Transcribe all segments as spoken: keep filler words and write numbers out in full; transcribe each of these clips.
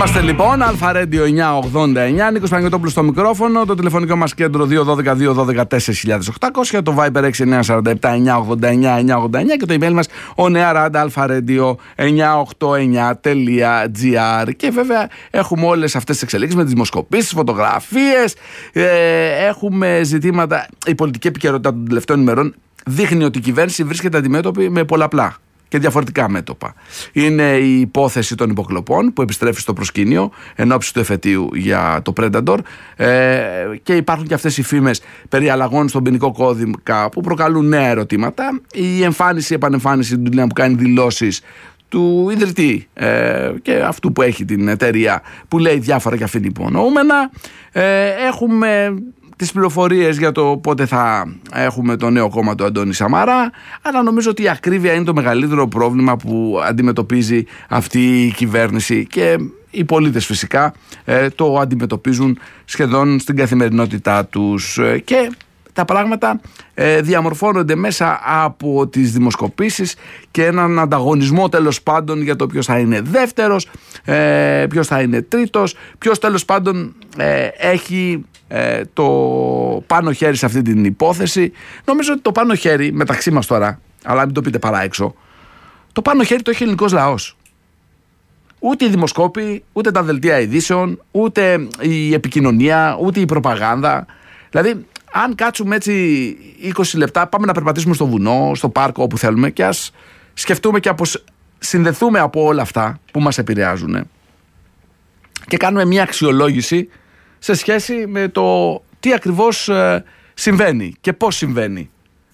Είμαστε λοιπόν, Αλφα Radio εννιακόσια ογδόντα εννιά, Νίκος Παναγιωτόπουλος στο μικρόφωνο, το τηλεφωνικό μας κέντρο δύο ένα δύο δύο ένα δύο τέσσερα οκτώ μηδέν μηδέν, το Viber έξι εννιά τέσσερα επτά εννιά ογδόντα εννιά εννιά ογδόντα εννιά και το email μας onearad alpha-radio εννιακόσια ογδόντα εννιά τελεία τζι άρ. Και βέβαια έχουμε όλες αυτές τις εξελίξεις με τις δημοσκοπήσεις, τις φωτογραφίες, ε, έχουμε ζητήματα. Η πολιτική επικαιρότητα των τελευταίων ημερών δείχνει ότι η κυβέρνηση βρίσκεται αντιμέτωπη με πολλαπλά και διαφορετικά μέτωπα. Είναι η υπόθεση των υποκλοπών που επιστρέφει στο προσκήνιο εν ώψη του εφετείου για το Predator, ε, και υπάρχουν και αυτές οι φήμες περί αλλαγών στον ποινικό κώδικα που προκαλούν νέα ερωτήματα. Η εμφάνιση, η επανεμφάνιση του που κάνει δηλώσεις του ιδρυτή ε, και αυτού που έχει την εταιρεία που λέει διάφορα και αφήνει υπονοούμενα. Ε, έχουμε τις πληροφορίες για το πότε θα έχουμε το νέο κόμμα του Αντώνη Σαμαρά, αλλά νομίζω ότι η ακρίβεια είναι το μεγαλύτερο πρόβλημα που αντιμετωπίζει αυτή η κυβέρνηση και οι πολίτες φυσικά ε, το αντιμετωπίζουν σχεδόν στην καθημερινότητά τους, ε, και τα πράγματα ε, διαμορφώνονται μέσα από τις δημοσκοπήσεις και έναν ανταγωνισμό τέλος πάντων για το ποιος θα είναι δεύτερος, ε, ποιος θα είναι τρίτος, ποιος τέλος πάντων ε, έχει ε, το πάνω χέρι σε αυτή την υπόθεση. Νομίζω ότι το πάνω χέρι μεταξύ μας τώρα, αλλά μην το πείτε παρά έξω, το πάνω χέρι το έχει ο ελληνικός λαός. Ούτε οι δημοσκόποι, ούτε τα δελτία ειδήσεων, ούτε η επικοινωνία, ούτε η προπαγάνδα. Δηλαδή, αν κάτσουμε έτσι είκοσι λεπτά, πάμε να περπατήσουμε στο βουνό, στο πάρκο, όπου θέλουμε, και ας σκεφτούμε και αποσ... συνδεθούμε από όλα αυτά που μας επηρεάζουν και κάνουμε μια αξιολόγηση σε σχέση με το τι ακριβώς ε, συμβαίνει και πώς συμβαίνει.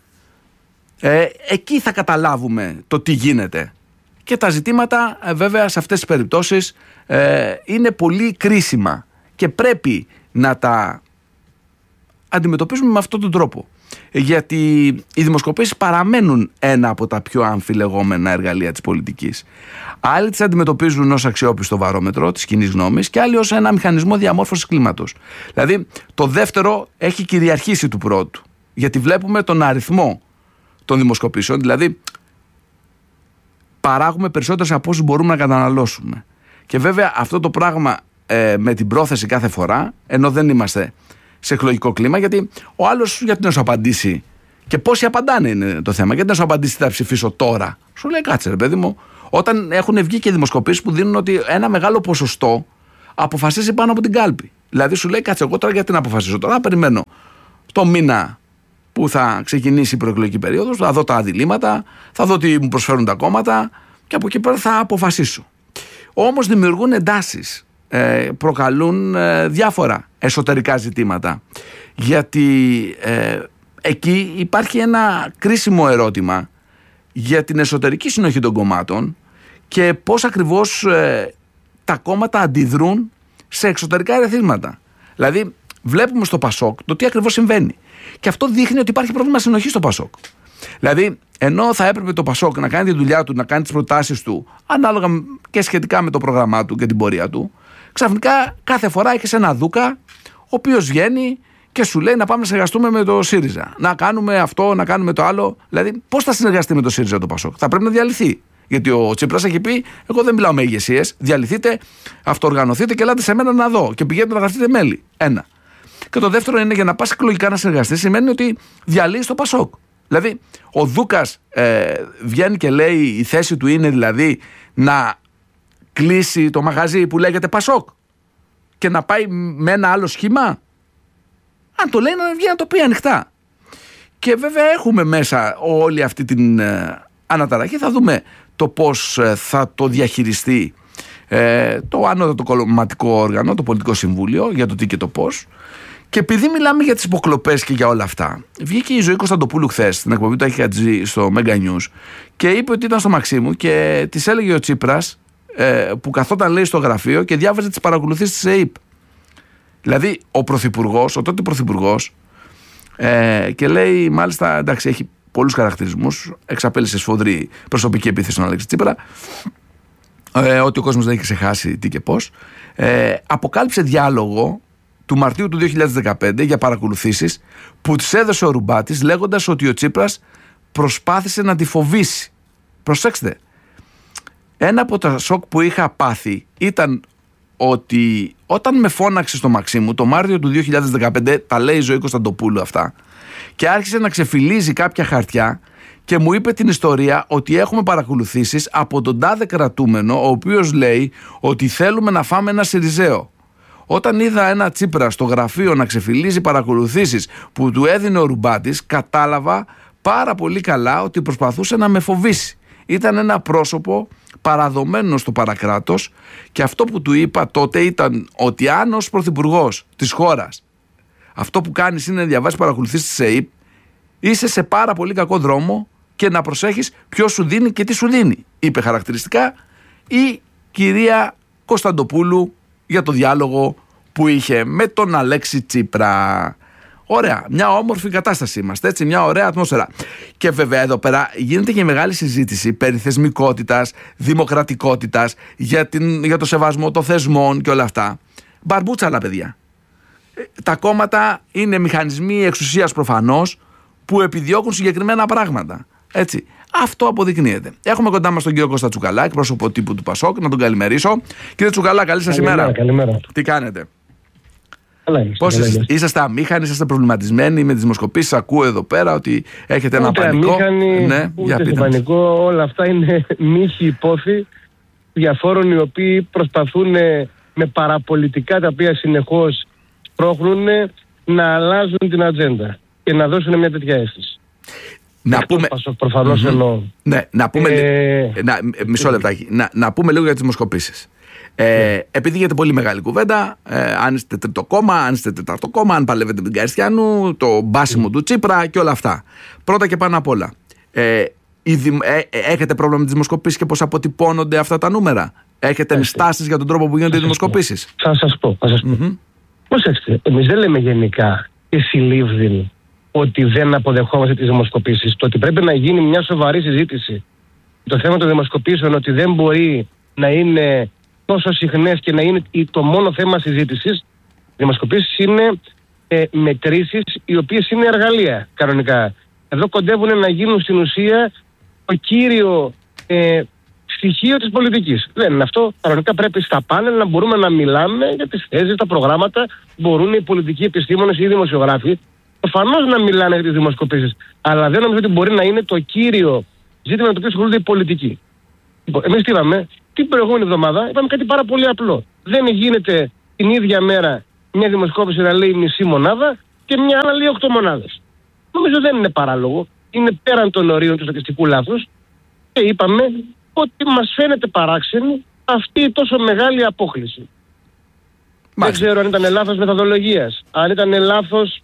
Ε, εκεί θα καταλάβουμε το τι γίνεται. Και τα ζητήματα ε, βέβαια σε αυτές τις περιπτώσεις ε, είναι πολύ κρίσιμα και πρέπει να τα αντιμετωπίζουμε με αυτόν τον τρόπο. Γιατί οι δημοσκοπήσεις παραμένουν ένα από τα πιο αμφιλεγόμενα εργαλεία της πολιτικής. Άλλοι τις αντιμετωπίζουν ως αξιόπιστο βαρόμετρο της κοινής γνώμης και άλλοι ως ένα μηχανισμό διαμόρφωσης κλίματος. Δηλαδή το δεύτερο έχει κυριαρχήσει του πρώτου. Γιατί βλέπουμε τον αριθμό των δημοσκοπήσεων, δηλαδή παράγουμε περισσότερες από όσους μπορούμε να καταναλώσουμε. Και βέβαια αυτό το πράγμα ε, με την πρόθεση κάθε φορά, ενώ δεν είμαστε σε εκλογικό κλίμα, γιατί ο άλλος γιατί να σου απαντήσει και πόσοι απαντάνε είναι το θέμα. Γιατί να σου απαντήσει θα ψηφίσω τώρα. Σου λέει κάτσε ρε παιδί μου, όταν έχουν βγει και δημοσκοπήσεις που δίνουν ότι ένα μεγάλο ποσοστό αποφασίζει πάνω από την κάλπη. Δηλαδή σου λέει κάτσε εγώ τώρα γιατί να αποφασίσω τώρα, να περιμένω το μήνα που θα ξεκινήσει η προεκλογική περίοδος, θα δω τα αντιλήμματα, θα δω τι μου προσφέρουν τα κόμματα και από εκεί πέρα θα αποφασίσω. Όμως δημιουργούν εντάσεις, προκαλούν διάφορα εσωτερικά ζητήματα, γιατί ε, εκεί υπάρχει ένα κρίσιμο ερώτημα για την εσωτερική συνοχή των κομμάτων και πώς ακριβώς ε, τα κόμματα αντιδρούν σε εξωτερικά ερεθίσματα. Δηλαδή βλέπουμε στο Πασόκ το τι ακριβώς συμβαίνει και αυτό δείχνει ότι υπάρχει πρόβλημα συνοχής στο Πασόκ. Δηλαδή ενώ θα έπρεπε το Πασόκ να κάνει τη δουλειά του, να κάνει τις προτάσεις του ανάλογα και σχετικά με το πρόγραμμά του και την πορεία του, ξαφνικά κάθε φορά έχεις ένα δούκα ο οποίος βγαίνει και σου λέει να πάμε να συνεργαστούμε με το ΣΥΡΙΖΑ. Να κάνουμε αυτό, να κάνουμε το άλλο. Δηλαδή, πώς θα συνεργαστεί με το ΣΥΡΙΖΑ το Πασόκ? Θα πρέπει να διαλυθεί. Γιατί ο Τσίπρας έχει πει: εγώ δεν μιλάω με ηγεσίες. Διαλυθείτε, αυτοοργανωθείτε και ελάτε σε μένα να δω. Και πηγαίνετε να γραφτείτε μέλη. Ένα. Και το δεύτερο είναι για να πας εκλογικά να συνεργαστείς, σημαίνει ότι διαλύεις το Πασόκ. Δηλαδή, ο Δούκας ε, βγαίνει και λέει η θέση του είναι δηλαδή να κλείσει το μαγαζί που λέγεται Πασόκ και να πάει με ένα άλλο σχήμα. Αν το λέει να βγει να το πει ανοιχτά. Και βέβαια έχουμε μέσα όλη αυτή την ε, αναταραχή. Θα δούμε το πώς ε, θα το διαχειριστεί ε, το ανώτατο κομματικό όργανο, το Πολιτικό Συμβούλιο, για το τι και το πώς. Και επειδή μιλάμε για τις υποκλοπές και για όλα αυτά, βγήκε η Ζωή Κωνσταντοπούλου χθες στην εκπομπή του Αχιατζή στο Mega News και είπε ότι ήταν στο Μαξίμου και της έλεγε ο Τσίπρας, ε, που καθόταν λέει στο γραφείο και διάβαζε τις παρακολουθήσεις της ΕΕΠ. Δηλαδή ο πρωθυπουργός, ο τότε πρωθυπουργός, ε, και λέει μάλιστα εντάξει έχει πολλούς χαρακτηρισμούς, εξαπέλυσε σφοδρή προσωπική επίθεση στον Αλέξη Τσίπρα, ε, ότι ο κόσμος δεν έχει ξεχάσει τι και πώς, ε, αποκάλυψε διάλογο του Μαρτίου του δύο χιλιάδες δεκαπέντε για παρακολουθήσεις που της έδωσε ο Ρουμπάτης λέγοντας ότι ο Τσίπρας προσπάθησε να τη φοβήσει. Προσέξτε, ένα από τα σοκ που είχα πάθει ήταν ότι όταν με φώναξε στο Μαξίμου το Μάρτιο του δύο χιλιάδες δεκαπέντε, τα λέει η Ζωή Κωνσταντοπούλου αυτά, και άρχισε να ξεφυλίζει κάποια χαρτιά και μου είπε την ιστορία ότι έχουμε παρακολουθήσεις από τον τάδε κρατούμενο, ο οποίος λέει ότι θέλουμε να φάμε ένα Σιριζέο. Όταν είδα ένα Τσίπρα στο γραφείο να ξεφυλίζει παρακολουθήσεις που του έδινε ο Ρουμπάτης, κατάλαβα πάρα πολύ καλά ότι προσπαθούσε να με φοβήσει. Ήταν ένα πρόσωπο παραδομένο στο παρακράτος και αυτό που του είπα τότε ήταν ότι αν ως πρωθυπουργός της χώρας αυτό που κάνεις είναι να διαβάσεις παρακολουθήσεις της ΕΕΠ, είσαι σε πάρα πολύ κακό δρόμο και να προσέχεις ποιος σου δίνει και τι σου δίνει, είπε χαρακτηριστικά η κυρία Κωνσταντοπούλου για το διάλογο που είχε με τον Αλέξη Τσίπρα. Ωραία, μια όμορφη κατάσταση είμαστε, έτσι, μια ωραία ατμόσφαιρα. Και βέβαια εδώ πέρα γίνεται και μεγάλη συζήτηση περί θεσμικότητας, δημοκρατικότητας, για, την, για το σεβασμό των θεσμών και όλα αυτά. Μπαρμπούτσαλα, παιδιά. Τα κόμματα είναι μηχανισμοί εξουσίας προφανώς που επιδιώκουν συγκεκριμένα πράγματα. Έτσι. Αυτό αποδεικνύεται. Έχουμε κοντά μας τον κύριο Κώστα Τσουκαλά, εκπρόσωπο τύπου του Πασόκ, να τον καλημερίσω. Κύριε Τσουκαλά, καλή σας ημέρα. Καλημέρα. Τι κάνετε? Πώς είσαστε, είσαστε αμήχανοι, είσαστε προβληματισμένοι με τις δημοσκοπήσεις? Ακούω εδώ πέρα ότι έχετε ένα ούτε πανικό. Αμήχανοι, ναι, ούτε σε πανικό, όλα αυτά είναι μύχη υπόθη διαφόρων οι οποίοι προσπαθούν με παραπολιτικά τα οποία συνεχώς πρόχνουν να αλλάζουν την ατζέντα και να δώσουν μια τέτοια αίσθηση. Να πούμε... Προφανώς mm-hmm. εννοώ. Ναι, να πούμε... Ε... Να, μισό λεπτάκι. Να, να πούμε λίγο για τις δημοσκοπήσεις. Ε, yeah. Επειδή γίνεται πολύ μεγάλη κουβέντα, ε, αν είστε τρίτο κόμμα, αν είστε τέταρτο κόμμα, αν παλεύετε με την Καριστιανού, το μπάσιμο mm. του Τσίπρα και όλα αυτά. Πρώτα και πάνω απ' όλα, ε, δη, ε, έχετε πρόβλημα με τις δημοσκοπήσεις και πώς αποτυπώνονται αυτά τα νούμερα? Έχετε ενστάσεις για τον τρόπο που γίνονται οι δημοσκοπήσεις? Θα σας πω. Θα σας πω. Mm-hmm. Προσέξτε, εμείς δεν λέμε γενικά και συλλήβδιν ότι δεν αποδεχόμαστε τις δημοσκοπήσεις. Το ότι πρέπει να γίνει μια σοβαρή συζήτηση. Το θέμα των δημοσκοπήσεων ότι δεν μπορεί να είναι τόσο συχνές και να είναι το μόνο θέμα συζήτησης. Οι δημοσκοπήσεις είναι ε, μετρήσεις οι οποίες είναι εργαλεία κανονικά. Εδώ κοντεύουν να γίνουν στην ουσία το κύριο ε, στοιχείο της πολιτικής. Δεν είναι αυτό. Κανονικά πρέπει στα πάνελ να μπορούμε να μιλάμε για τις θέσεις, τα προγράμματα. Μπορούν οι πολιτικοί επιστήμονες ή οι δημοσιογράφοι προφανώς να μιλάνε για τις δημοσκοπήσεις. Αλλά δεν νομίζω ότι μπορεί να είναι το κύριο ζήτημα με το οποίο ασχολούνται οι πολιτικοί. Εμείς τι είπαμε? Την προηγούμενη εβδομάδα είπαμε κάτι πάρα πολύ απλό. Δεν γίνεται την ίδια μέρα μια δημοσκόπηση να λέει μισή μονάδα και μια άλλα λέει οκτώ μονάδες. Νομίζω δεν είναι παράλογο. Είναι πέραν των ορίων του στατιστικού λάθους. Και είπαμε ότι μας φαίνεται παράξενη αυτή η τόσο μεγάλη απόκληση. Μάλιστα. Δεν ξέρω αν ήταν λάθος μεθοδολογίας, αν ήταν λάθος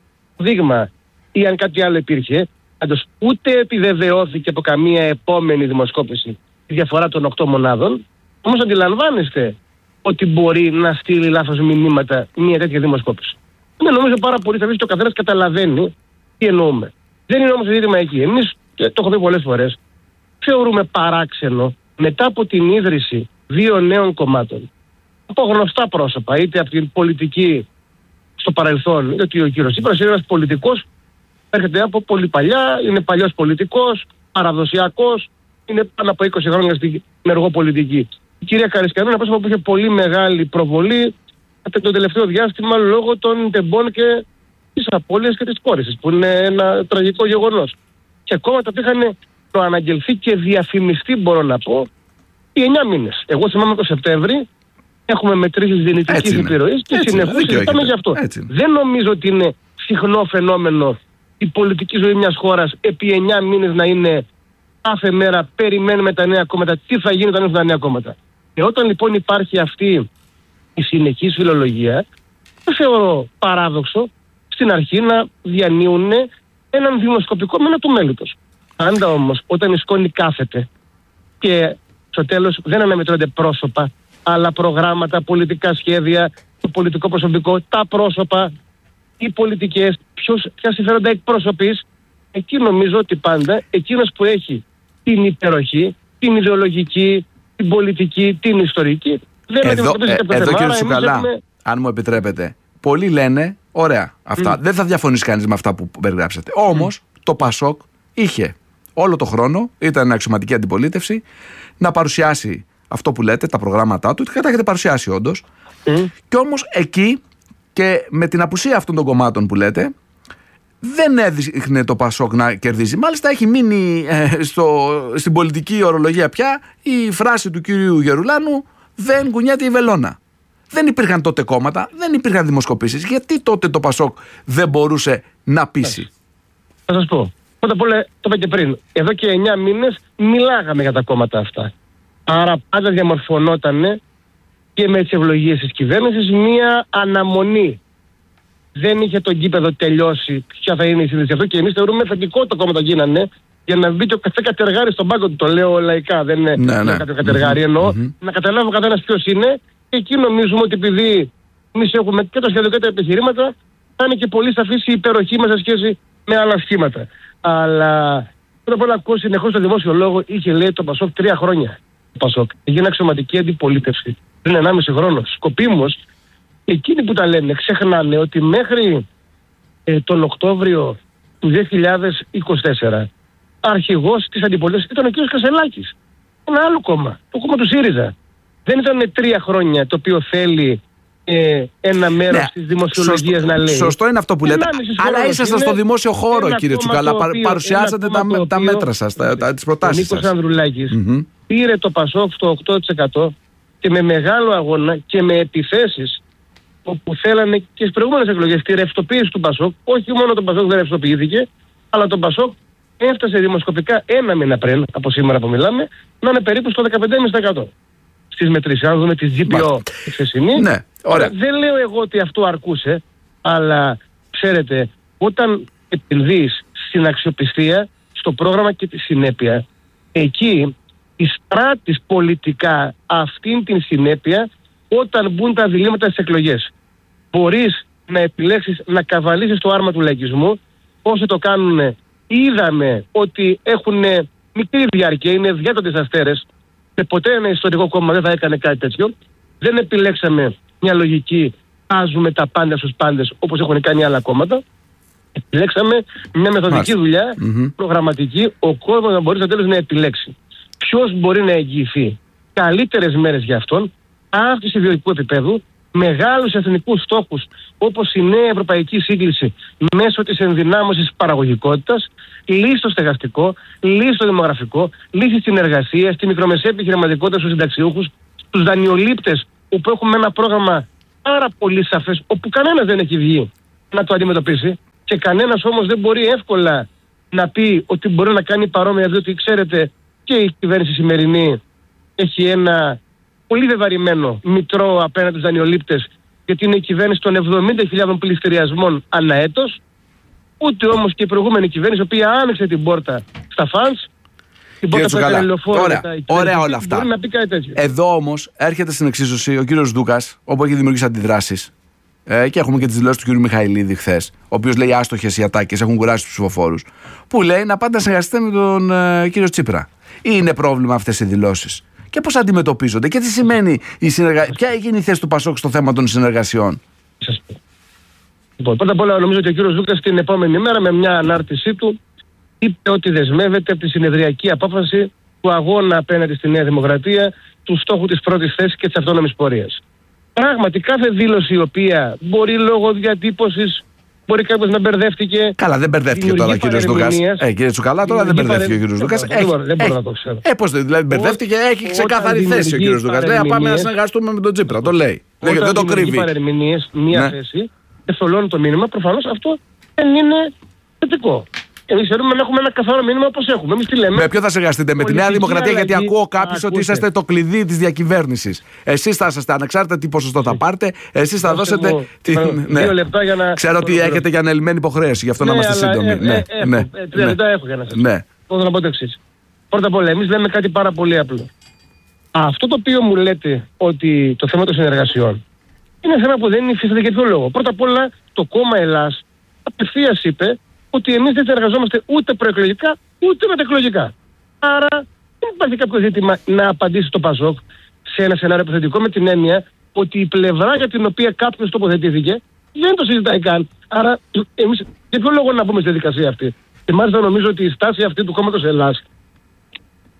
δείγμα ή αν κάτι άλλο υπήρχε. Πάντως ούτε επιβεβαιώθηκε από καμία επόμενη δημοσκόπηση η διαφορά των οκτώ μονάδων. Όμως αντιλαμβάνεστε ότι μπορεί να στείλει λάθος μηνύματα μια τέτοια δημοσκόπηση. Είναι νομίζω πάρα πολύ σαφής και ο καθένας καταλαβαίνει τι εννοούμε. Δεν είναι όμως το ζήτημα εκεί. Εμείς, το έχω πει πολλές φορές, θεωρούμε παράξενο μετά από την ίδρυση δύο νέων κομμάτων από γνωστά πρόσωπα, είτε από την πολιτική στο παρελθόν, γιατί ο κύριος Τσίπρας είναι ένας πολιτικός, έρχεται από πολύ παλιά, είναι παλιός πολιτικός, παραδοσιακός, είναι πάνω από είκοσι χρόνια στην ενεργό πολιτική. Η κυρία Καριστιανού είναι ένα πρόσωπο που είχε πολύ μεγάλη προβολή το τελευταίο διάστημα λόγω των τεμπών και της απώλειας και της κόρησης, που είναι ένα τραγικό γεγονός. Και κόμματα που είχαν προαναγγελθεί και διαφημιστεί, μπορώ να πω, οι εννιά μήνες. Εγώ θυμάμαι το Σεπτέμβρη, έχουμε μετρήσεις δυνητικής επιρροής και συνεχώς συζητάμε γι' αυτό. Δεν νομίζω ότι είναι συχνό φαινόμενο η πολιτική ζωή μιας χώρας επί εννιά μήνες να είναι κάθε μέρα περιμένουμε τα νέα κόμματα, τι θα γίνει όταν έχουν τα νέα κόμματα. Και όταν λοιπόν υπάρχει αυτή η συνεχής φιλολογία, δεν θεωρώ παράδοξο στην αρχή να διανύουν έναν δημοσκοπικό μήνα του μέλητος. Πάντα όμως όταν η σκόνη κάθεται και στο τέλος δεν αναμετρώνται πρόσωπα, αλλά προγράμματα, πολιτικά σχέδια, το πολιτικό προσωπικό, τα πρόσωπα, οι πολιτικές, ποιος, ποια συμφέροντα εκπροσωπείς, εκεί νομίζω ότι πάντα εκείνος που έχει την υπεροχή, την ιδεολογική, την πολιτική, την ιστορική, δεν εδώ, ε, εδώ κύριε Τσουκαλά, έχουμε... αν μου επιτρέπετε, πολλοί λένε, ωραία, αυτά, mm. δεν θα διαφωνήσει κανείς με αυτά που περιγράψατε. Όμως, mm. το Πασόκ είχε όλο το χρόνο, ήταν αξιωματική αντιπολίτευση, να παρουσιάσει αυτό που λέτε, τα προγράμματά του, και τα έχετε παρουσιάσει όντως. Mm. Και όμως εκεί και με την απουσία αυτών των κομμάτων που λέτε, δεν έδειχνε το Πασόκ να κερδίζει. Μάλιστα έχει μείνει ε, στο, στην πολιτική ορολογία πια η φράση του κύριου Γερουλάνου, δεν κουνιέται η βελόνα. Δεν υπήρχαν τότε κόμματα, δεν υπήρχαν δημοσκοπήσεις. Γιατί τότε το Πασόκ δεν μπορούσε να πείσει? Θα σας πω. Πρώτα απ' όλα, το είπα και πριν, εδώ και εννιά μήνες μιλάγαμε για τα κόμματα αυτά. Άρα πάντα διαμορφωνόταν και με τις ευλογίες της κυβέρνησης μία αναμονή. Δεν είχε το γήπεδο τελειώσει ποια θα είναι η σύνδεση. Αυτό και εμείς θεωρούμε θετικό το κόμματα γίνανε για να μπει και ο κάθε κατεργάρι στον πάγκο του. Το λέω λαϊκά, δεν είναι ναι, ναι. κάποιο κατεργάρι. Εννοώ mm-hmm. να καταλάβει ο καθένας ποιος είναι. Και εκεί νομίζουμε ότι επειδή εμείς έχουμε και τα σχέδια και τα επιχειρήματα, θα είναι και πολύ σαφής η υπεροχή μας σε σχέση με άλλα σχήματα. Αλλά πρώτα απ' όλα ακούω συνεχώς το δημόσιο λόγο, είχε λέει το Πασόκ τρία χρόνια. Το Πασόκ έγινε αξιωματική αντιπολίτευση πριν ενάμιση χρόνο. Σκοπίμως, εκείνοι που τα λένε ξεχνάνε ότι μέχρι ε, τον Οκτώβριο του δύο χιλιάδες είκοσι τέσσερα αρχηγός της αντιπολίτευσης ήταν ο κ. Κασελάκης. Ένα άλλο κόμμα, το κόμμα του ΣΥΡΙΖΑ. Δεν ήταν τρία χρόνια το οποίο θέλει ε, ένα μέρος ναι, της δημοσιολογίας να λέει. Σωστό είναι αυτό που λέτε. Αλλά ήσασταν στο δημόσιο χώρο, κύριε Τσουκαλά. Παρουσιάσατε τα, τα, τα μέτρα σας, τα, τα, τις προτάσεις σας. Ο Νίκος Ανδρουλάκης mm-hmm. πήρε το Πασόκ στο οκτώ τοις εκατό και με μεγάλο αγώνα και με επιθέσεις όπου θέλανε και στις προηγούμενες εκλογές τη ρευστοποίηση του Πασόκ. Όχι μόνο το Πασόκ δεν ρευστοποιήθηκε, αλλά το Πασόκ έφτασε δημοσκοπικά ένα μήνα πριν, από σήμερα που μιλάμε, να είναι περίπου στο δεκαπέντε κόμμα πέντε τοις εκατό. Στις μετρήσεις, αν δούμε τις τζι πι ο τη χθεσινή. Ναι, ωραία. Δεν λέω εγώ ότι αυτό αρκούσε, αλλά ξέρετε, όταν επενδύεις στην αξιοπιστία, στο πρόγραμμα και τη συνέπεια, εκεί εισπράττεις πολιτικά αυτήν την συνέπεια όταν μπουν τα διλήμματα στις εκλογές. Μπορείς να επιλέξεις να καβαλήσεις το άρμα του λαϊκισμού, όσοι το κάνουν, είδαμε ότι έχουν μικρή διάρκεια, είναι διάτοτες αστέρες. Και ποτέ ένα ιστορικό κόμμα δεν θα έκανε κάτι τέτοιο. Δεν επιλέξαμε μια λογική βάζουμε τα πάντα στους πάντες όπως έχουν κάνει άλλα κόμματα. Επιλέξαμε μια μεθοδική δουλειά, mm-hmm. προγραμματική, ο κόσμος να μπορεί στο τέλος να επιλέξει. Ποιος μπορεί να εγγυηθεί καλύτερες μέρες για αυτόν, αύξηση βιωτικού επίπεδου, μεγάλους εθνικούς στόχους όπως η νέα ευρωπαϊκή σύγκληση μέσω της ενδυνάμωσης παραγωγικότητας, λύση στο στεγαστικό, λύση στο δημογραφικό, λύση στην εργασία, στη μικρομεσαία επιχειρηματικότητα στους συνταξιούχους, στους δανειολήπτες, όπου έχουμε ένα πρόγραμμα πάρα πολύ σαφές, όπου κανένας δεν έχει βγει να το αντιμετωπίσει και κανένας όμως δεν μπορεί εύκολα να πει ότι μπορεί να κάνει παρόμοια, διότι ξέρετε και η κυβέρνηση σημερινή έχει ένα πολύ βεβαρημένο μητρό απέναντι στους δανειολήπτες, γιατί είναι η κυβέρνηση των εβδομήντα χιλιάδων πληστηριασμών ανά έτος. Ούτε όμως και η προηγούμενη κυβέρνηση, η οποία άνοιξε την πόρτα στα φανς, την πόρτα στα τελελοφόρα. Ωραία, ωραία όλα αυτά. Να πει κάτι τέτοιο. Εδώ όμως έρχεται στην εξίσωση ο κύριος Δούκας, όπου έχει δημιουργήσει αντιδράσεις. Ε, και έχουμε και τις δηλώσεις του κύριου Μιχαηλίδη χθες, ο οποίος λέει άστοχες οι ατάκες, έχουν κουράσει τους ψηφοφόρους. Που λέει να πάτε να συνεργαστείτε με τον ε, κύριο Τσίπρα. Ή είναι πρόβλημα αυτές οι δηλώσεις? Και πώς αντιμετωπίζονται και τι σημαίνει η συνεργασία? Ποια έγινε η θέση του Πασόκ στο θέμα των συνεργασιών? Σας πω. Λοιπόν, πρώτα απ' όλα νομίζω ότι ο κύριος Δούκας την επόμενη μέρα με μια ανάρτησή του είπε ότι δεσμεύεται από τη συνεδριακή απόφαση του αγώνα απέναντι στη Νέα Δημοκρατία, του στόχου της πρώτης θέσης και της αυτόνομης πορείας. Πράγματι, κάθε δήλωση η οποία μπορεί λόγω διατύπωσης, μπορεί κάποιος να μπερδεύτηκε. Καλά, δεν μπερδεύτηκε τώρα ο κύριος Δούκας. Ε, κύριε Τσουκαλά, τώρα δεν μπερδεύτηκε ο κύριος Δούκας. Δεν μπορώ να το ξέρω. Ε, πώς δηλαδή μπερδεύτηκε, έχει ξεκάθαρη θέση ο κύριος Δούκας. Λέει, πάμε να συνεργαστούμε με τον Τσίπρα. Το λέει. Δεν το κρύβει. Όταν παρερμηνίες μία θέση, εθολώνει το μήνυμα, προφανώς αυτό δεν είναι θετικό. Εμείς θέλουμε να έχουμε ένα καθαρό μήνυμα όπως έχουμε. Εμείς τι λέμε? Με ποιο θα συνεργαστείτε? Με τη Νέα Δημοκρατία? Γιατί ακούω κάποιους ότι είσαστε το κλειδί της διακυβέρνησης. Εσείς θα είσαστε ανεξάρτητα τι ποσοστό θα πάρετε. Εσείς θα δώσετε. Δύο λεπτά για να. Ξέρω ότι έχετε για ανελημμένη υποχρέωση, γι' αυτό να είμαστε σύντομοι. Τρία λεπτά έχω για να σας πω. Θέλω να πω το εξής. Πρώτα απ' όλα, εμείς λέμε κάτι πάρα πολύ απλό. Αυτό το οποίο μου λέτε ότι το θέμα των συνεργασιών είναι θέμα που δεν υφίσταται για ποιο λόγο. Πρώτα απ' όλα, το κόμμα Ελλάς απευθείας είπε ότι εμείς δεν συνεργαζόμαστε ούτε προεκλογικά ούτε μετεκλογικά. Άρα δεν υπάρχει κάποιο ζήτημα να απαντήσει το Πασόκ σε ένα σενάριο υποθετικό, με την έννοια ότι η πλευρά για την οποία κάποιος τοποθετήθηκε δεν το συζητάει καν. Άρα εμείς για ποιο λόγο να πούμε στη διαδικασία αυτή? Και μάλιστα νομίζω ότι η στάση αυτή του κόμματος Ελλάς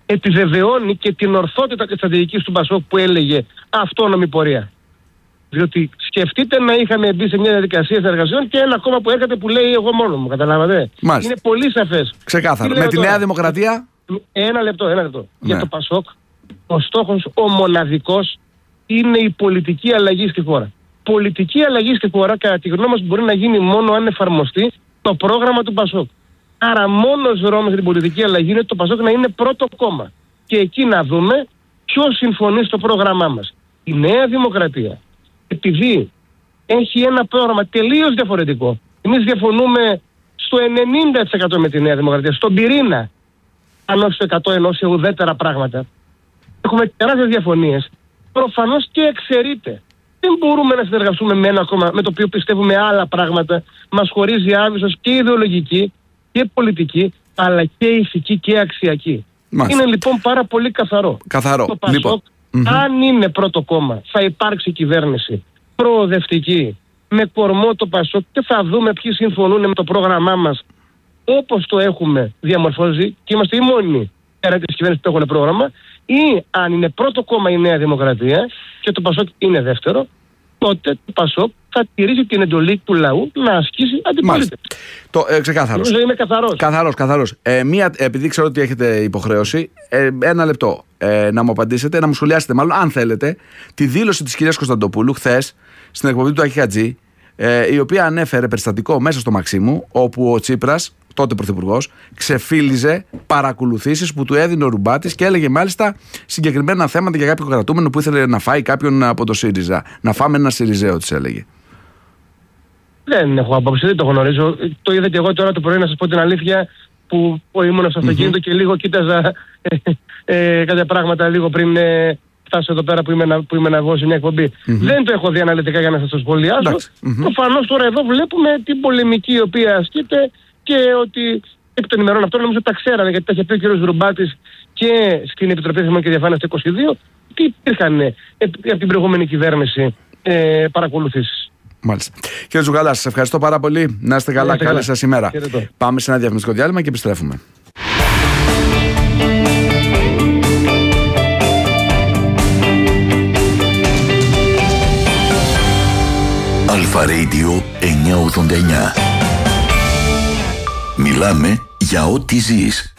επιβεβαιώνει και την ορθότητα της στρατηγικής του Πασόκ που έλεγε αυτόνομη πορεία. Διότι σκεφτείτε να είχαμε μπει σε μια διαδικασία συνεργασιών και ένα κόμμα που έρχεται που λέει εγώ μόνο μου. Καταλάβατε. Μάλιστα. Είναι πολύ σαφές. Ξεκάθαρο. Με τη τώρα, Νέα Δημοκρατία. Ένα λεπτό, ένα λεπτό. Ναι. Για το Πασόκ, ο στόχος ο μοναδικός είναι η πολιτική αλλαγή στη χώρα. Πολιτική αλλαγή στη χώρα, κατά τη γνώμη μας, μπορεί να γίνει μόνο αν εφαρμοστεί το πρόγραμμα του Πασόκ. Άρα, μόνος δρόμος για την πολιτική αλλαγή είναι το Πασόκ να είναι πρώτο κόμμα. Και εκεί να δούμε ποιος συμφωνεί στο πρόγραμμά μας. Η Νέα Δημοκρατία, επειδή έχει ένα πρόγραμμα τελείως διαφορετικό, εμείς διαφωνούμε στο ενενήντα τοις εκατό με τη Νέα Δημοκρατία, στον πυρήνα, αν όχι στο εκατό ενός σε ουδέτερα πράγματα. Έχουμε τεράστιες διαφωνίες. Προφανώς και εξαιρείται. Δεν μπορούμε να συνεργαστούμε με ένα κόμμα με το οποίο πιστεύουμε άλλα πράγματα. Μας χωρίζει άβυσσος και ιδεολογική και πολιτική, αλλά και ηθική και αξιακή. Μάλιστα. Είναι λοιπόν πάρα πολύ καθαρό. Καθαρό. Το Πασόκ, λοιπόν. αν είναι πρώτο κόμμα, θα υπάρξει κυβέρνηση προοδευτική με κορμό το Πασόκ και θα δούμε ποιοι συμφωνούν με το πρόγραμμά μας όπως το έχουμε διαμορφώσει και είμαστε οι μόνοι πέρα της κυβέρνησης που έχουν πρόγραμμα, ή αν είναι πρώτο κόμμα η Νέα Δημοκρατία και το Πασόκ είναι δεύτερο, τότε το Πασόκ θα τηρήσει την εντολή του λαού να ασκήσει αντιπολίτευση. Το, ε, ξεκάθαρος. Είμαι καθαρός. Καθαρός, καθαρός. Ε, μία, επειδή ξέρω ότι έχετε υποχρέωση, ε, ένα λεπτό ε, να μου απαντήσετε, να μου σχολιάσετε μάλλον, αν θέλετε, τη δήλωση της κυρίας Κωνσταντοπούλου χθες στην εκπομπή του Αχι Χατζή, ε, η οποία ανέφερε περιστατικό μέσα στο Μαξίμου, όπου ο Τσίπρας, τότε πρωθυπουργός, ξεφύλιζε παρακολουθήσεις που του έδινε ο Ρουμπάτης και έλεγε μάλιστα συγκεκριμένα θέματα για κάποιον κρατούμενο που ήθελε να φάει κάποιον από το ΣΥΡΙΖΑ. Να φάμε ένα ΣΥΡΙΖΑΙΟ, της έλεγε. Δεν έχω απόψη, δεν το γνωρίζω. Το είδα και εγώ τώρα το πρωί, να σας πω την αλήθεια, που ήμουν στο αυτοκίνητο mm-hmm. και λίγο κοίταζα ε, ε, κάποια πράγματα λίγο πριν ε, φτάσω εδώ πέρα που είμαι, να, που είμαι να βγω σε μια εκπομπή. Mm-hmm. Δεν το έχω δει αναλυτικά για να σας το σχολιάσω. Mm-hmm. Προφανώς τώρα εδώ βλέπουμε την πολεμική η οποία ασκείται και ότι επί των ημερών αυτών νομίζω τα ξέρανε, γιατί τα είχε πει ο κ. Ρουμπάτης και στην Επιτροπή Θεμών και Διαφάνειας του είκοσι δύο, τι υπήρχαν ε, από την προηγούμενη κυβέρνηση ε, παρακολουθήσεις. Μάλιστα. Κύριε Τζουγαλά, σας ευχαριστώ πάρα πολύ. Να είστε καλά. Καλή καλά. σας ημέρα. Πάμε σε ένα διαφημιστικό διάλειμμα και επιστρέφουμε. Αλφα Radio εννιακόσια ογδόντα εννιά. Μιλάμε για ό,τι ζεις.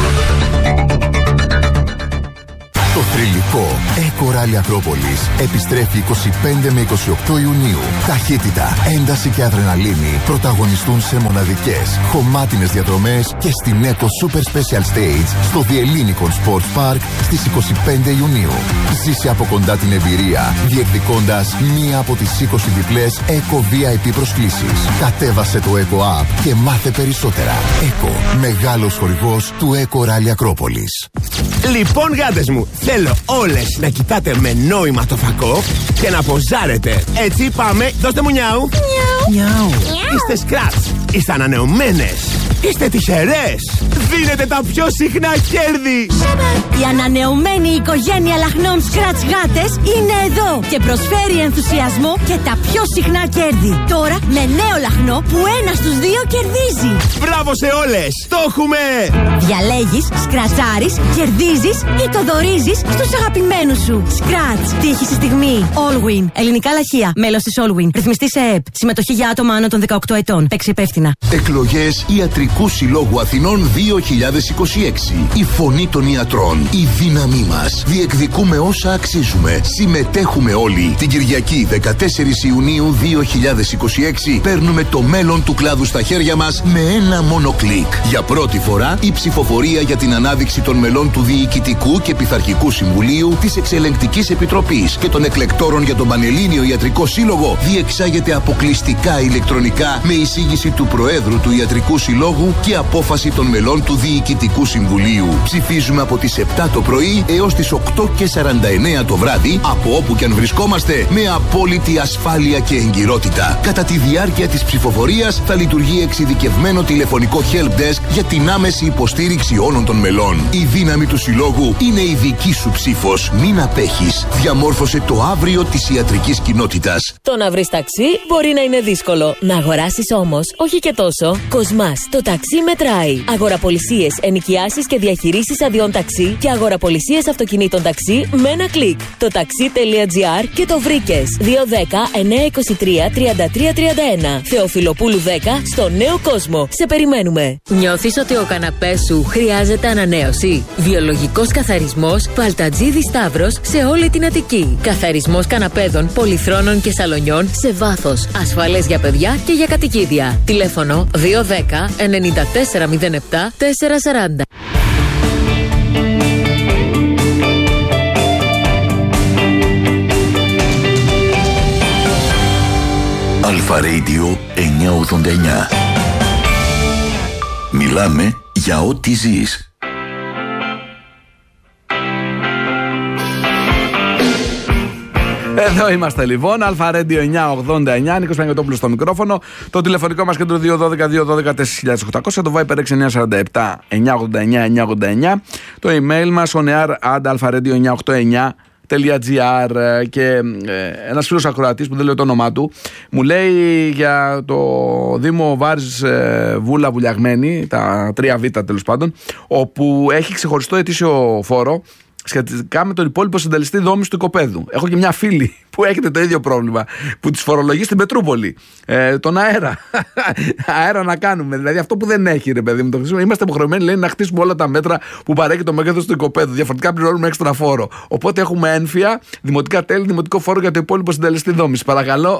Το θρυλικό Eco Rally Ακρόπολης επιστρέφει είκοσι πέντε με είκοσι οκτώ Ιουνίου. Ταχύτητα, ένταση και αδρεναλίνη πρωταγωνιστούν σε μοναδικές, χωμάτινες διαδρομές και στην Eco Super Special Stage στο Διελλήνικον Sports Park στις είκοσι πέντε Ιουνίου. Ζήσε από κοντά την εμπειρία, διεκδικώντας μία από τις είκοσι διπλές Eco βι άι πι προσκλήσεις. Κατέβασε το Eco App και μάθε περισσότερα. Eco, μεγάλος χορηγός του Eco Rally Ακρόπολης. Λοιπόν, γάτες μου, θέλω όλες να κοιτάτε με νόημα το φακό και να ποζάρετε. Έτσι πάμε, δώστε μου νιάου. Νιάου. Είστε σκράτς, είστε ανανεωμένες, είστε τυχερές. Δίνετε τα πιο συχνά κέρδη. Η ανανεωμένη οικογένεια λαχνών σκράτς γάτες είναι εδώ και προσφέρει ενθουσιασμό και τα πιο συχνά κέρδη. Τώρα με νέο λαχνό που ένα στους δύο κερδίζει. Μπράβο σε όλες, το έχουμε. Διαλέγεις, σκρατσάρεις, κερδίζεις ή το δωρίζεις στους αγαπημένους σου. Σκράτς, τύχη στη στιγμή. Allwin, ελληνικά λαχεία, μέλος της Allwin. Ρυθμιστή σε ΕΕΠ. Συμμετοχή για άτομα άνω των δεκαοκτώ ετών. Παίξει υπεύθυνα. Εκλογές Ιατρικού Συλλόγου Αθηνών δύο χιλιάδες είκοσι έξι. Η φωνή των ιατρών. Η δύναμή μας. Διεκδικούμε όσα αξίζουμε. Συμμετέχουμε όλοι. Την Κυριακή δεκατέσσερις Ιουνίου δύο χιλιάδες είκοσι έξι παίρνουμε το μέλλον του κλάδου στα χέρια μας με ένα μόνο κλικ. Για πρώτη φορά η ψηφοφορία για την ανάδειξη των μελών του Διοικητικού και Πειθαρχικού Συμβουλίου, της Εξελεγκτικής Επιτροπής και των εκλεκτόρων για τον Πανελλήνιο Ιατρικό Σύλλογο διεξάγεται αποκλειστικά ηλεκτρονικά με εισήγηση του Προέδρου του Ιατρικού Συλλόγου και απόφαση των μελών του Διοικητικού Συμβουλίου. Ψηφίζουμε από τις επτά το πρωί έως τις οκτώ και σαράντα εννέα το βράδυ, από όπου και αν βρισκόμαστε, με απόλυτη ασφάλεια και εγκυρότητα. Κατά τη διάρκεια της ψηφοφορίας θα λειτουργεί εξειδικευμένο τηλεφωνικό help desk για την άμεση υποστήριξη όλων των μελών. Η δύναμη του Συλλόγου είναι η δική σου ψήφος. Μην απέχεις. Διαμόρφωσε το αύριο της ιατρικής κοινότητας. Το να βρεις ταξί μπορεί να είναι δύσκολο. Να αγοράσεις όμως όχι και τόσο. Κοσμάς, το ταξί μετράει. Αγοραπολισίες, ενοικιάσεις και διαχειρήσεις αδειών ταξί και αγοραπολισίες αυτοκινήτων ταξί με ένα κλικ. Το taxi.gr και το βρήκες. δύο ένα μηδέν εννιά δύο τρία τριάντα τρία τριάντα ένα. Θεοφιλοπούλου δέκα στο Νέο Κόσμο. Σε περιμένουμε. Νιώθεις ότι ο καναπές σου χρειάζεται ανανέωση? Βιολογικός καθαρισμός Παλτατζίδη Σταύρος σε όλη την Αττική. Καθαρισμός καναπέδων, πολυθρόνων και σαλονιών σε βάθος. Ασφαλές για παιδιά και για κατοικίδια. Τηλέφωνο δύο ένα μηδέν εννιά τέσσερα μηδέν επτά τέσσερα τέσσερα μηδέν. Αλφα Radio εννιακόσια ογδόντα εννιά. Μιλάμε για ό,τι ζεις. Εδώ είμαστε λοιπόν, Αλφα Radio εννιακόσια ογδόντα εννιά, Νίκος Παναγιωτόπουλος στο μικρόφωνο. Το τηλεφωνικό μας κέντρο δύο ένα δύο δύο ένα δύο τέσσερα οκτακόσια, το Viper έξι εννιά τέσσερα επτά εννιά ογδόντα εννιά εννιά ογδόντα εννιά, το email μας oneair at alpha-radio εννιακόσια ογδόντα εννιά τελεία τζι άρ. Και ε, ένας φίλος ακροατής που δεν λέω το όνομά του μου λέει για το Δήμο Βάρης ε, Βούλα Βουλιαγμένη, τα τρία β τέλος πάντων, όπου έχει ξεχωριστό ετήσιο φόρο σχετικά με τον υπόλοιπο συντελεστή δόμηση του οικοπαίδου. Έχω και μια φίλη που έχετε το ίδιο πρόβλημα, που τις φορολογεί στην Πετρούπολη. Ε, τον αέρα. Αέρα να κάνουμε. Δηλαδή αυτό που δεν έχει, ρε παιδί μου, το χρησιμοποιούμε. Είμαστε υποχρεωμένοι, λέει, να χτίσουμε όλα τα μέτρα που παρέχει το μέγεθος του οικοπαίδου. Διαφορετικά πληρώνουμε έξτρα φόρο. Οπότε έχουμε ένφια, δημοτικά τέλη, δημοτικό φόρο για το υπόλοιπο συντελεστή δόμηση. Παρακαλώ,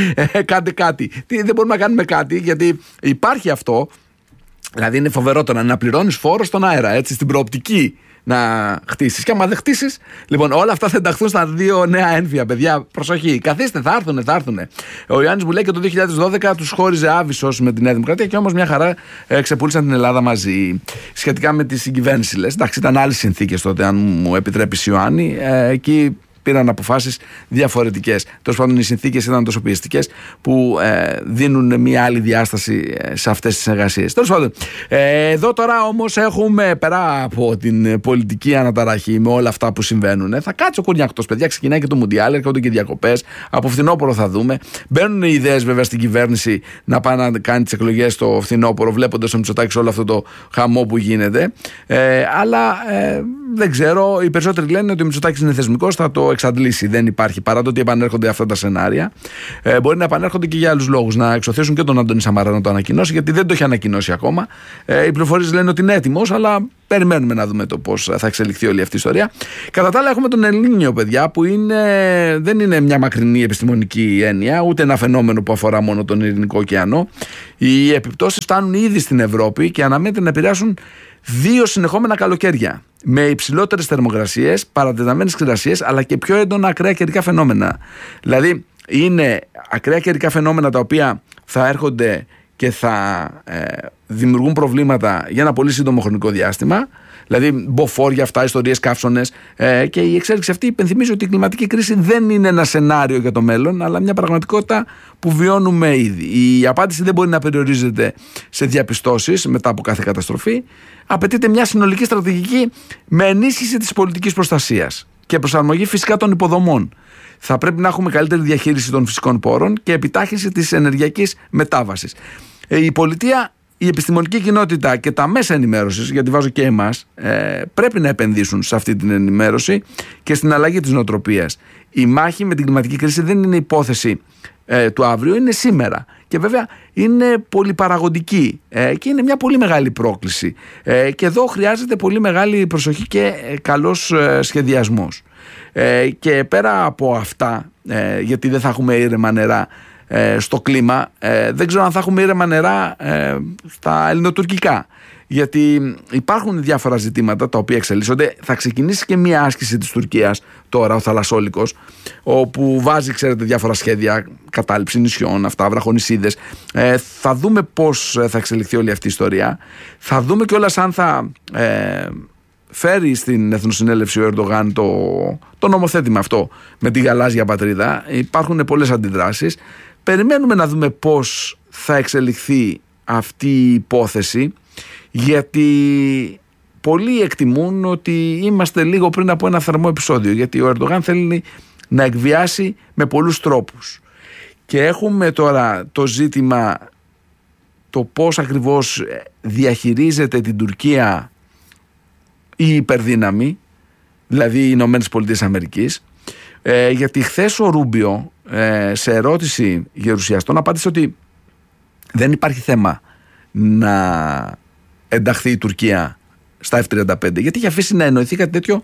κάντε κάτι. Τι, δεν μπορούμε να κάνουμε κάτι, γιατί υπάρχει αυτό. Δηλαδή είναι φοβερότερο να πληρώνεις φόρο στον αέρα, έτσι, στην προοπτική να χτίσεις. Και άμα δεν χτίσεις, λοιπόν, όλα αυτά θα ενταχθούν στα δύο νέα ένφια, παιδιά. Προσοχή. Καθίστε, θα έρθουνε, θα έρθουνε. Ο Ιωάννης μου λέει και το δύο χιλιάδες δώδεκα τους χώριζε άβυσσος με τη Νέα Δημοκρατία και όμως μια χαρά ε, ξεπούλησαν την Ελλάδα μαζί. Σχετικά με τη συγκυβέρνηση, λες. Εντάξει, ήταν άλλες συνθήκες τότε, αν μου επιτρέπεις, Ιωάννη. Ε, εκεί πήραν αποφάσεις διαφορετικές. Τέλος πάντων, οι συνθήκες ήταν τόσο πιεστικές που ε, δίνουν μια άλλη διάσταση σε αυτές τις εργασίες. Τέλος πάντων, ε, εδώ τώρα όμως έχουμε, πέρα από την πολιτική αναταραχή με όλα αυτά που συμβαίνουν, θα κάτσει ο κουρνιακτός, παιδιά. Ξεκινάει και το Μουντιάλ, έρχονται και διακοπές. Από φθινόπωρο θα δούμε. Μπαίνουν οι ιδέες βέβαια στην κυβέρνηση να πάει να κάνει τις εκλογές το φθινόπωρο, βλέποντας ο Μητσοτάκης όλο αυτό το χαμό που γίνεται. Ε, αλλά ε, δεν ξέρω. Οι περισσότεροι λένε ότι ο Μητσοτάκης είναι θεσμικός, θα το εξαντλήσει. Δεν υπάρχει, παρά το ότι επανέρχονται αυτά τα σενάρια. Ε, μπορεί να επανέρχονται και για άλλους λόγους. Να εξωθήσουν και τον Αντώνη Σαμαρά να το ανακοινώσει, γιατί δεν το έχει ανακοινώσει ακόμα. Ε, οι πληροφορίες λένε ότι είναι έτοιμος, αλλά περιμένουμε να δούμε το πώς θα εξελιχθεί όλη αυτή η ιστορία. Κατά τα άλλα, έχουμε τον Ελνίνιο, παιδιά, που είναι, δεν είναι μια μακρινή επιστημονική έννοια, ούτε ένα φαινόμενο που αφορά μόνο τον Ειρηνικό ωκεανό. Οι επιπτώσεις φτάνουν ήδη στην Ευρώπη και αναμένεται να επηρεάσουν δύο συνεχόμενα καλοκαίρια. Με υψηλότερες θερμοκρασίες, παρατεταμένες ξηρασίες, αλλά και πιο έντονα ακραία καιρικά φαινόμενα. Δηλαδή, είναι ακραία καιρικά φαινόμενα τα οποία θα έρχονται και θα ε, δημιουργούν προβλήματα για ένα πολύ σύντομο χρονικό διάστημα. Δηλαδή, μποφόρια, αυτά, ιστορίες, καύσονες. Ε, και η εξέλιξη αυτή υπενθυμίζει ότι η κλιματική κρίση δεν είναι ένα σενάριο για το μέλλον, αλλά μια πραγματικότητα που βιώνουμε ήδη. Η απάντηση δεν μπορεί να περιορίζεται σε διαπιστώσεις μετά από κάθε καταστροφή. Απαιτείται μια συνολική στρατηγική με ενίσχυση της πολιτικής προστασίας και προσαρμογή φυσικά των υποδομών. Θα πρέπει να έχουμε καλύτερη διαχείριση των φυσικών πόρων και επιτάχυνση της ενεργειακής μετάβασης. Η πολιτεία, η επιστημονική κοινότητα και τα μέσα ενημέρωσης, γιατί βάζω και εμάς, ε, πρέπει να επενδύσουν σε αυτή την ενημέρωση και στην αλλαγή της νοοτροπίας. Η μάχη με την κλιματική κρίση δεν είναι υπόθεση ε, του αύριο, είναι σήμερα. Και βέβαια είναι πολυπαραγωγική ε, και είναι μια πολύ μεγάλη πρόκληση. Ε, και εδώ χρειάζεται πολύ μεγάλη προσοχή και ε, καλός ε, σχεδιασμός. Ε, και πέρα από αυτά, ε, γιατί δεν θα έχουμε ήρεμα νερά ε, στο κλίμα, ε, δεν ξέρω αν θα έχουμε ήρεμα νερά ε, στα ελληνοτουρκικά. Γιατί υπάρχουν διάφορα ζητήματα τα οποία εξελίσσονται. Θα ξεκινήσει και μια άσκηση της Τουρκίας τώρα, ο Θαλασσόλικος, όπου βάζει, ξέρετε, διάφορα σχέδια, κατάληψη νησιών, αυτά, βραχονησίδες. Ε, θα δούμε πώς θα εξελιχθεί όλη αυτή η ιστορία. Θα δούμε κιόλας αν θα ε, φέρει στην Εθνοσυνέλευση ο Ερντογάν το, το νομοθέτημα αυτό με τη γαλάζια πατρίδα. Υπάρχουν πολλές αντιδράσεις. Περιμένουμε να δούμε πώς θα εξελιχθεί αυτή η υπόθεση, γιατί πολλοί εκτιμούν ότι είμαστε λίγο πριν από ένα θερμό επεισόδιο, γιατί ο Ερντογάν θέλει να εκβιάσει με πολλούς τρόπους. Και έχουμε τώρα το ζήτημα το πώς ακριβώς διαχειρίζεται την Τουρκία η υπερδύναμη, δηλαδή οι Ηνωμένες Πολιτείες Αμερικής, ε, γιατί χθες ο Ρούμπιο ε, σε ερώτηση γερουσιαστών απάντησε ότι δεν υπάρχει θέμα να ενταχθεί η Τουρκία στα εφ τριάντα πέντε, γιατί είχε αφήσει να εννοηθεί κάτι τέτοιο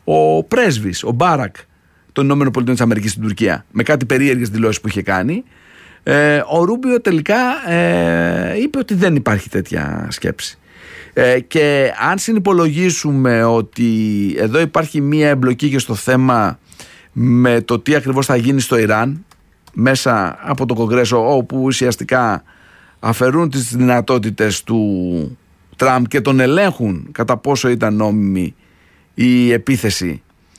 ο πρέσβης, ο Μπάρακ των Ηνωμένων Πολιτείων της Αμερικής στην Τουρκία, με κάτι περίεργες δηλώσεις που είχε κάνει. Ε, ο Ρούμπιο τελικά ε, είπε ότι δεν υπάρχει τέτοια σκέψη. Ε, και αν συνυπολογίσουμε ότι εδώ υπάρχει μία εμπλοκή και στο θέμα με το τι ακριβώς θα γίνει στο Ιράν μέσα από το Κογκρέσο, όπου ουσιαστικά αφαιρούν τις δυνατότητες του Τραμπ και τον ελέγχουν κατά πόσο ήταν νόμιμη η επίθεση,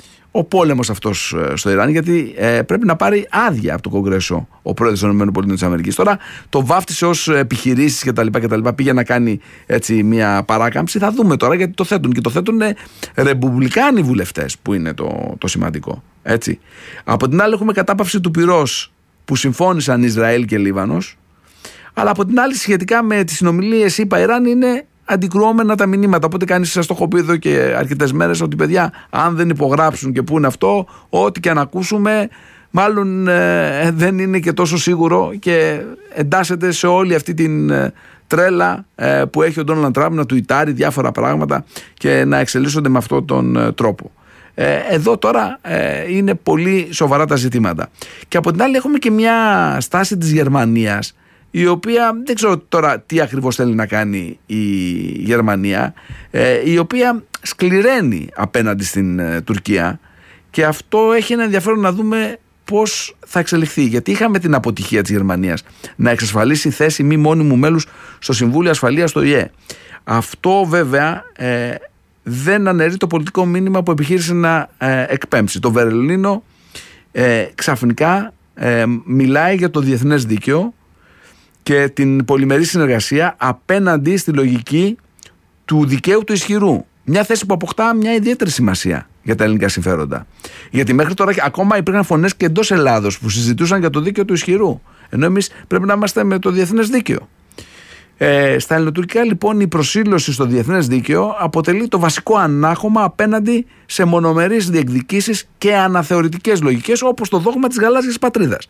ο πόλεμος αυτός στο Ιράν, γιατί ε, πρέπει να πάρει άδεια από το Κογκρέσο ο πρόεδρος των ΗΠΑ. Τώρα το βάφτισε ως επιχειρήσεις κτλ. Πήγε να κάνει έτσι μια παράκαμψη. Θα δούμε τώρα, γιατί το θέτουν και το θέτουν ρεπουμπλικάνοι βουλευτές, που είναι το, το σημαντικό. Έτσι. Από την άλλη έχουμε κατάπαυση του πυρός που συμφώνησαν Ισραήλ και Λίβανος, αλλά από την άλλη σχετικά με τις συνομιλίες ΗΠΑ-Ιράν είναι αντικρουόμενα τα μηνύματα. Οπότε κανείς, σας το έχω πει εδώ και αρκετές μέρες, ότι παιδιά, αν δεν υπογράψουν και πούνε αυτό, ό,τι και αν ακούσουμε, μάλλον ε, δεν είναι και τόσο σίγουρο και εντάσσεται σε όλη αυτή την ε, τρέλα ε, που έχει ο Ντόναλντ Τραμπ να τουιτάρει διάφορα πράγματα και να εξελίσσονται με αυτόν τον ε, τρόπο. Ε, εδώ τώρα ε, είναι πολύ σοβαρά τα ζητήματα. Και από την άλλη έχουμε και μια στάση της Γερμανίας, η οποία δεν ξέρω τώρα τι ακριβώς θέλει να κάνει η Γερμανία, ε, η οποία σκληραίνει απέναντι στην ε, Τουρκία, και αυτό έχει ένα ενδιαφέρον να δούμε πώς θα εξελιχθεί, γιατί είχαμε την αποτυχία της Γερμανίας να εξασφαλίσει θέση μη μόνιμου μέλους στο Συμβούλιο Ασφαλείας του ΟΗΕ. Αυτό βέβαια ε, δεν αναιρεί το πολιτικό μήνυμα που επιχείρησε να ε, εκπέμψει. Το Βερολίνο ε, ξαφνικά ε, μιλάει για το διεθνές δίκαιο και την πολυμερή συνεργασία απέναντι στη λογική του δικαίου του ισχυρού. Μια θέση που αποκτά μια ιδιαίτερη σημασία για τα ελληνικά συμφέροντα. Γιατί μέχρι τώρα ακόμα υπήρχαν φωνές και εντός Ελλάδος που συζητούσαν για το δίκαιο του ισχυρού, ενώ εμείς πρέπει να είμαστε με το διεθνές δίκαιο. Ε, στα ελληνοτουρκικά λοιπόν η προσήλωση στο διεθνές δίκαιο αποτελεί το βασικό ανάχωμα απέναντι σε μονομερείς διεκδικήσεις και αναθεωρητικές λογικές, όπως το δόγμα της γαλάζιας πατρίδας.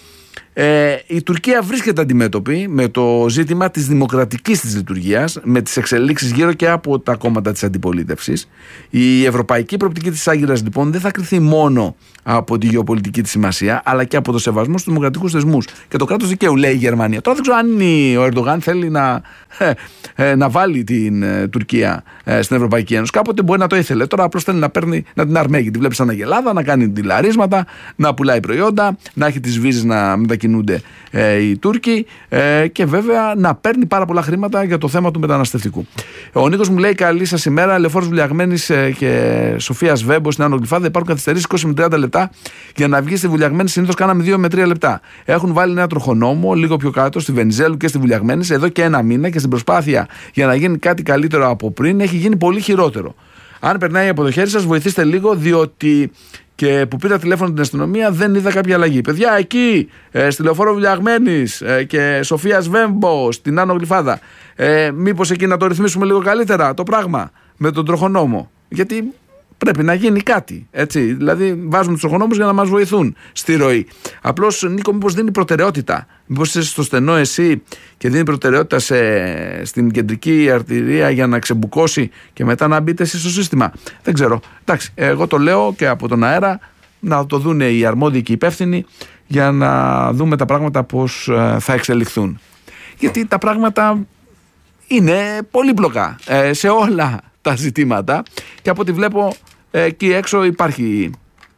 Ε, η Τουρκία βρίσκεται αντιμέτωπη με το ζήτημα της δημοκρατικής της λειτουργίας, με τις εξελίξεις γύρω και από τα κόμματα της αντιπολίτευσης. Η ευρωπαϊκή προοπτική της Άγκυρας λοιπόν δεν θα κριθεί μόνο από τη γεωπολιτική της σημασία, αλλά και από το σεβασμό στους δημοκρατικούς θεσμούς και το κράτος δικαίου, λέει η Γερμανία. Τώρα δεν ξέρω αν ο Ερντογάν θέλει να, ε, ε, να βάλει την ε, Τουρκία ε, στην Ευρωπαϊκή Ένωση. Κάποτε μπορεί να το ήθελε. Τώρα απλώς θέλει να παίρνει, να την αρμέγει. Τη βλέπει σαν αγελάδα, να κάνει τηλεαρίσματα, να πουλάει προϊόντα, να έχει τις βίζες να μετακινούνται ε, οι Τούρκοι ε, και βέβαια να παίρνει πάρα πολλά χρήματα για το θέμα του μεταναστευτικού. Ο Νίκος μου λέει: καλή σας ημέρα. Λεωφόρος Βουλιαγμένης ε, και Σοφίας Βέμπο στην Άνω Γλυφάδα. Υπάρχουν καθυστερήσεις είκοσι με τριάντα λεπτά για να βγει στη Βουλιαγμένη. Συνήθως κάναμε δύο με τρία λεπτά. Έχουν βάλει ένα τροχονόμο λίγο πιο κάτω στη Βενιζέλου και στη Βουλιαγμένη εδώ και ένα μήνα, και στην προσπάθεια για να γίνει κάτι καλύτερο από πριν έχει γίνει πολύ χειρότερο. Αν περνάει από το χέρι σας, βοηθήστε λίγο, διότι και που πήρα τηλέφωνο την αστυνομία δεν είδα κάποια αλλαγή. Παιδιά, εκεί ε, στη Λεωφόρο Βουλιαγμένης ε, και Σοφίας Βέμπο στην Άνω Γλυφάδα, ε, μήπως εκεί να το ρυθμίσουμε λίγο καλύτερα το πράγμα με τον τροχονόμο? Γιατί πρέπει να γίνει κάτι, έτσι. Δηλαδή, βάζουμε τους τροχονόμους για να μας βοηθούν στη ροή. Απλώς, Νίκο, μήπως δίνει προτεραιότητα? Μήπως είσαι στο στενό εσύ και δίνει προτεραιότητα σε, στην κεντρική αρτηρία για να ξεμπουκώσει και μετά να μπείτε εσείς στο σύστημα? Δεν ξέρω. Εντάξει, εγώ το λέω και από τον αέρα, να το δουν οι αρμόδιοι και οι υπεύθυνοι, για να δούμε τα πράγματα πώς θα εξελιχθούν. Γιατί τα πράγματα είναι πολύπλοκα ε, σε όλα τα ζητήματα, και από ό,τι βλέπω ε, εκεί έξω υπάρχει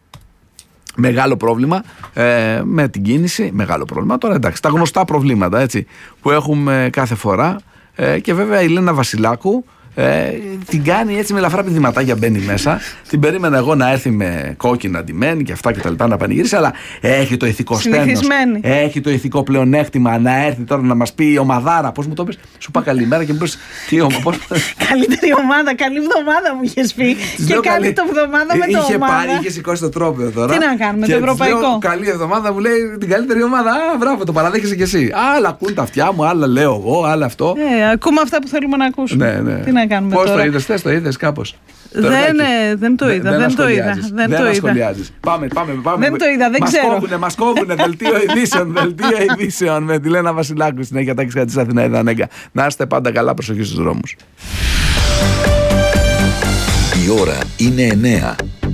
μεγάλο πρόβλημα ε, με την κίνηση. Μεγάλο πρόβλημα τώρα, εντάξει, τα γνωστά προβλήματα, έτσι, που έχουμε κάθε φορά, ε, και βέβαια η Λένα Βασιλάκου Ε, την κάνει έτσι με ελαφρά πηδηματάκια, μπαίνει μέσα. Την περίμενα εγώ να έρθει με κόκκινα ντυμένη και αυτά και τα λοιπά να πανηγύρισει, αλλά έχει το ηθικό στένος. Έχει το ηθικό πλεονέκτημα να έρθει τώρα να μας πει η ομαδάρα. Πώς μου το πες, σου είπα καλημέρα και μου πες τι ομάδα. Καλύτερη ομάδα, καλή εβδομάδα μου είχες πει. Και καλή το εβδομάδα με το ομάδα. Πάρει, είχε σηκώσει το τρόπαιο τώρα. Τι να κάνουμε, το ευρωπαϊκό. Καλή εβδομάδα μου λέει την καλύτερη ομάδα. Α, μπράβο, το παραδέχεσαι κι εσύ. Άλλα ακούν τα αυτιά μου, άλλα λέω εγώ, άλλα αυτό. Ε, ακούμε αυτά που θέλουμε να ακούσουμε. Ναι, ναι. Τι να κάνουμε Πώς τώρα. το είδες, θες το είδες κάπως. Δεν, ε, δεν το είδα, δεν, δεν το είδα. Δεν, δεν το είδα. Πάμε, πάμε, πάμε. Δεν το είδα, δεν μας ξέρω. Κόβουνε, μας κόβουνε, δελτίο ειδήσεων, δελτίο ειδήσεων με τη Λένα Βασιλάκου στην Αγία Τάκης της Αθηναίδα Νέγκα. Να είστε πάντα καλά, προσοχή στους δρόμους. Η ώρα είναι εννέα.